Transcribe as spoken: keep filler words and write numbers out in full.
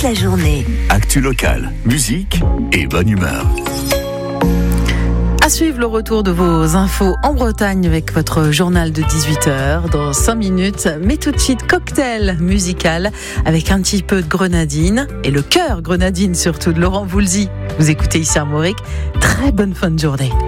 la journée. Actu locale, musique et bonne humeur. À suivre le retour de vos infos en Bretagne avec votre journal de dix-huit heures dans cinq minutes. Mais tout de suite, cocktail musical avec un petit peu de grenadine et le cœur grenadine surtout de Laurent Voulzy. Vous écoutez ici Armorique. Très bonne fin de journée.